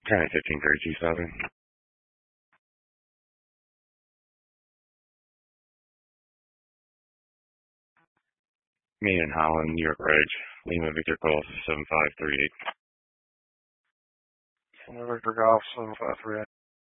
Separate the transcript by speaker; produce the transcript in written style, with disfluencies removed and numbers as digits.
Speaker 1: Trying 1532 Southern. Me in Holland, New York Ridge. Lima Victor Golf 7538.
Speaker 2: Victor Golf 7538.